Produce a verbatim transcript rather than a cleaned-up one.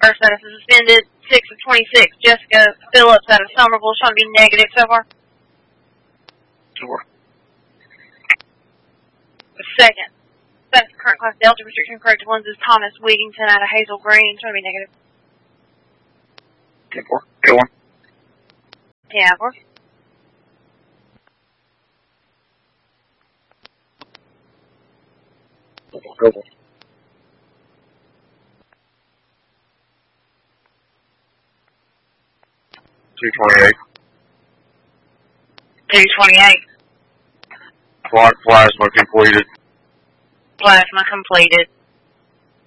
First status is suspended. six of twenty-six. Jessica Phillips out of Somerville, showing to be negative so far. Sure. The second. That's current class Delta restriction corrected ones is Thomas Wigington out of Hazel Green, showing to be negative. ten four. Go on. Yeah, four. Go on. two twenty-eight. two twenty-eight. Plasma completed. Plasma completed.